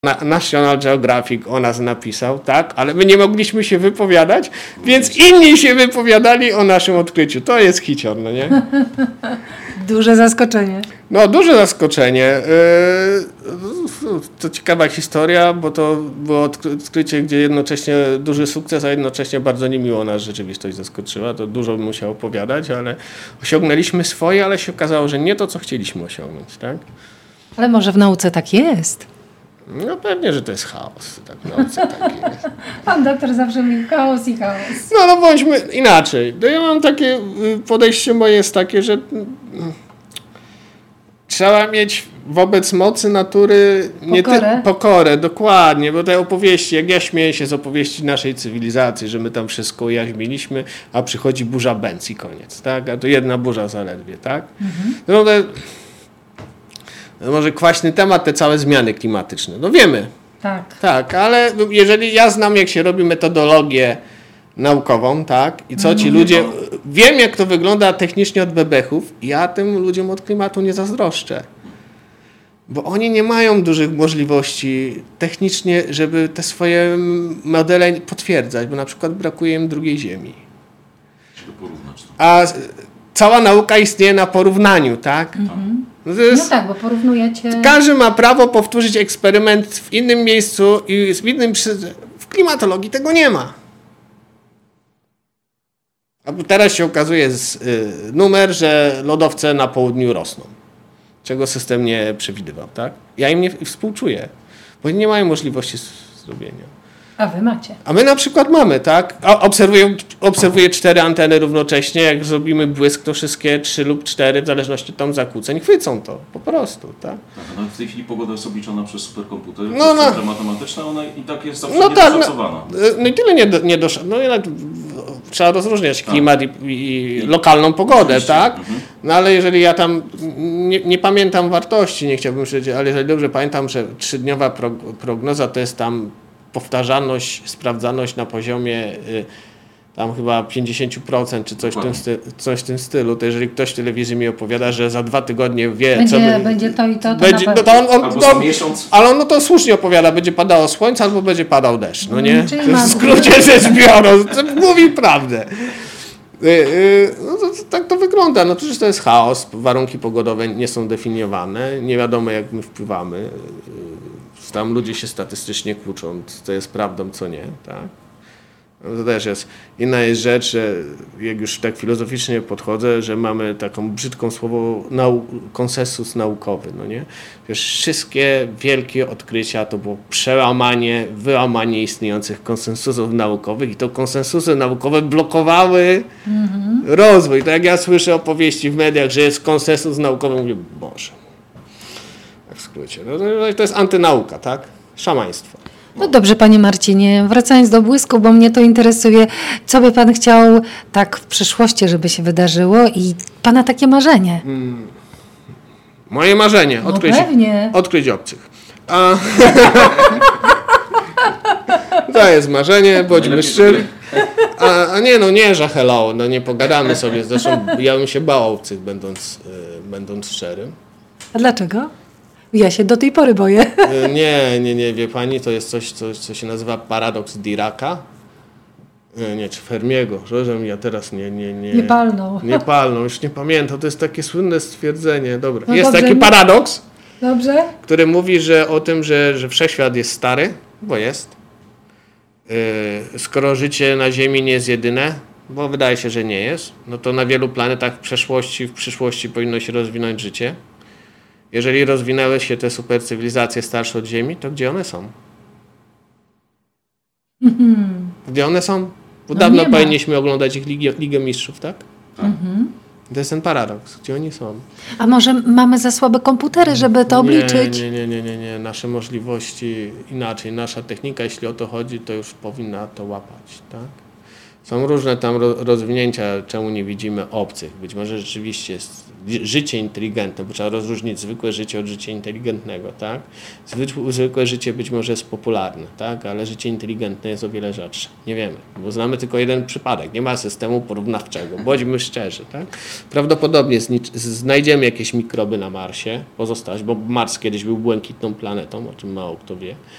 National Geographic o nas napisał, tak, ale my nie mogliśmy się wypowiadać, więc inni się wypowiadali o naszym odkryciu. To jest hicior, no nie? Duże zaskoczenie. No, duże zaskoczenie. To ciekawa historia, bo to było odkrycie, gdzie jednocześnie duży sukces, a jednocześnie bardzo niemiło nas rzeczywistość zaskoczyła. To dużo bym musiał opowiadać, ale osiągnęliśmy swoje, ale się okazało, że nie to, co chcieliśmy osiągnąć, tak? Ale może w nauce tak jest. No pewnie, że to jest chaos. Tak, w nauce tak jest. Pan doktor zawsze mówił chaos i chaos. No bądźmy inaczej. No ja mam takie, podejście moje jest takie, że trzeba mieć wobec mocy natury pokorę, dokładnie, bo te opowieści, jak ja śmieję się z opowieści naszej cywilizacji, że my tam wszystko ujarzmiliśmy, a przychodzi burza Benz i koniec, tak? A to jedna burza zaledwie, tak? No może kwaśny temat, te całe zmiany klimatyczne. No wiemy. Tak, ale jeżeli ja znam, jak się robi metodologię naukową, tak, i co ci ludzie, wiem, jak to wygląda technicznie od bebechów, ja tym ludziom od klimatu nie zazdroszczę. Bo oni nie mają dużych możliwości technicznie, żeby te swoje modele potwierdzać, bo na przykład brakuje im drugiej Ziemi. A cała nauka istnieje na porównaniu, tak? No tak, bo porównujecie... Każdy ma prawo powtórzyć eksperyment w innym miejscu i w innym... W klimatologii tego nie ma. A teraz się okazuje numer, że lodowce na południu rosną. Czego system nie przewidywał, tak? Ja im nie współczuję, bo nie mają możliwości zrobienia. A wy macie. A my na przykład mamy, tak? Obserwuję 4 anteny równocześnie. Jak zrobimy błysk, to wszystkie 3 lub 4, w zależności tam zakłóceń, chwycą to po prostu, tak? No w tej chwili pogoda jest obliczona przez superkomputer, przez matematyczne, ona i tak jest zawsze niedoszacowana. No i tyle no jednak trzeba rozróżniać klimat i lokalną pogodę, tak? No ale jeżeli ja tam nie pamiętam wartości, nie chciałbym powiedzieć, ale jeżeli dobrze pamiętam, że 3-dniowa prognoza to jest tam powtarzalność, sprawdzalność na poziomie tam chyba 50% czy coś w tym stylu, to jeżeli ktoś w telewizji mi opowiada, że za 2 tygodnie wie, będzie to i to będzie, no to on miesiąc. Ale on to słusznie opowiada, będzie padało słońce albo będzie padał deszcz, no nie? W skrócie rzecz biorąc, mówi prawdę. No tak to wygląda, no przecież to jest chaos, warunki pogodowe nie są definiowane, nie wiadomo jak my wpływamy. Tam ludzie się statystycznie kłóczą, co jest prawdą, co nie, tak? No to też jest. Inna jest rzecz, że jak już tak filozoficznie podchodzę, że mamy taką brzydką słowo konsensus naukowy, no nie? Wiesz, wszystkie wielkie odkrycia to było wyłamanie istniejących konsensusów naukowych i to konsensusy naukowe blokowały rozwój. Tak jak ja słyszę opowieści w mediach, że jest konsensus naukowy, mówię, Boże. W skrócie. No, to jest antynauka, tak? Szamaństwo. No dobrze, panie Marcinie, wracając do błysku, bo mnie to interesuje, co by pan chciał tak w przyszłości, żeby się wydarzyło i pana takie marzenie? Moje marzenie, odkryć obcych. To jest marzenie, bądźmy szczerzy. Nie, że hello, no nie pogadamy sobie, zresztą ja bym się bał obcych, będąc szczerym. A dlaczego? Ja się do tej pory boję. Nie, wie pani, to jest coś, co się nazywa paradoks Diraka. Czy Fermiego, że ja teraz nie palną. Nie palną, już nie pamiętam, to jest takie słynne stwierdzenie. Dobra. No jest taki paradoks, który mówi, że o tym, że wszechświat jest stary, bo jest. Skoro życie na Ziemi nie jest jedyne, bo wydaje się, że nie jest, no to na wielu planetach w przyszłości powinno się rozwinąć życie. Jeżeli rozwinęły się te supercywilizacje starsze od Ziemi, to gdzie one są? Gdzie one są? Bo dawno powinniśmy oglądać ich Ligę Mistrzów, tak? To jest ten paradoks. Gdzie oni są? A może mamy za słabe komputery, żeby to obliczyć? Nie. Nasze możliwości inaczej. Nasza technika, jeśli o to chodzi, to już powinna to łapać, tak? Są różne tam rozwinięcia, czemu nie widzimy obcych. Być może rzeczywiście życie inteligentne, bo trzeba rozróżnić zwykłe życie od życia inteligentnego, tak? Zwykłe życie być może jest popularne, tak? Ale życie inteligentne jest o wiele rzadsze. Nie wiemy, bo znamy tylko jeden przypadek. Nie ma systemu porównawczego. Bądźmy szczerzy, tak? Prawdopodobnie znajdziemy jakieś mikroby na Marsie, pozostałość, bo Mars kiedyś był błękitną planetą, o czym mało kto wie.